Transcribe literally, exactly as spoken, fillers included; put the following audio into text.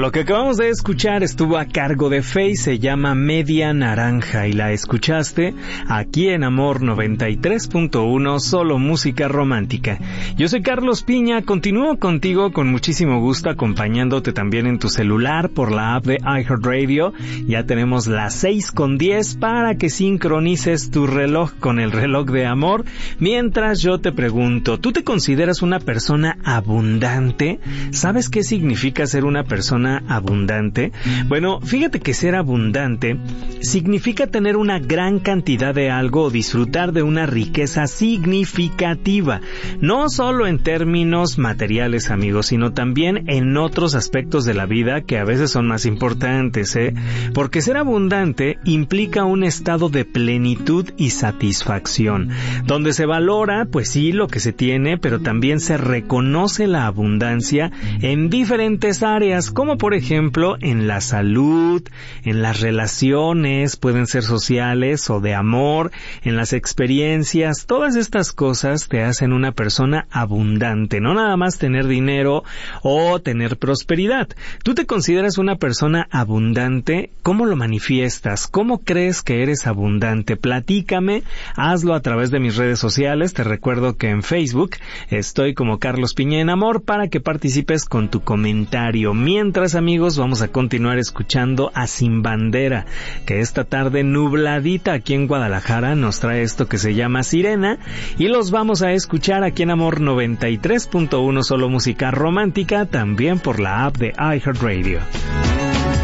Lo que acabamos de escuchar estuvo a cargo de Faye, se llama Media Naranja y la escuchaste aquí en Amor noventa y tres punto uno, solo música romántica. Yo soy Carlos Piña, continúo contigo con muchísimo gusto acompañándote también en tu celular por la app de iHeartRadio. Ya tenemos las seis con diez para que sincronices tu reloj con el reloj de amor. Mientras yo te pregunto, ¿tú te consideras una persona abundante? ¿Sabes qué significa ser una persona abundante? Bueno, fíjate que ser abundante significa tener una gran cantidad de algo o disfrutar de una riqueza significativa, no solo en términos materiales, amigos, sino también en otros aspectos de la vida que a veces son más importantes, ¿eh? Porque ser abundante implica un estado de plenitud y satisfacción, donde se valora, pues sí, lo que se tiene, pero también se reconoce la abundancia en diferentes áreas, como por ejemplo en la salud, en las relaciones, pueden ser sociales o de amor, en las experiencias. Todas estas cosas te hacen una persona abundante, no nada más tener dinero o tener prosperidad. ¿Tú te consideras una persona abundante? ¿Cómo lo manifiestas? ¿Cómo crees que eres abundante? Platícame, hazlo a través de mis redes sociales. Te recuerdo que en Facebook estoy como Carlos Piña en Amor para que participes con tu comentario. Mientras, amigos, vamos a continuar escuchando a Sin Bandera, que esta tarde nubladita aquí en Guadalajara nos trae esto que se llama Sirena, y los vamos a escuchar aquí en Amor noventa y tres punto uno, solo música romántica, también por la app de iHeartRadio.